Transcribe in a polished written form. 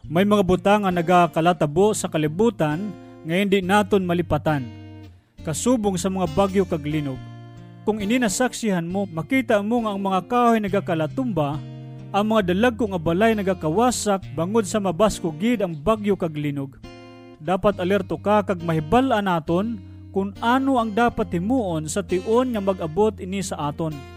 May mga butang nga nagakalatabo sa kalibutan nga hindi naton malipatan. Kasubong sa mga bagyo kag linog. Kung ininasaksihan mo, makita mo nga ang mga kahoy nagakalatumba, ang mga dalag kong abalay nagakawasak bangod sa mabasko gid ang bagyo kag linog. Dapat alerto ka kag mahibal-an naton kung ano ang dapat himuon sa tion nga mag-abot ini sa aton.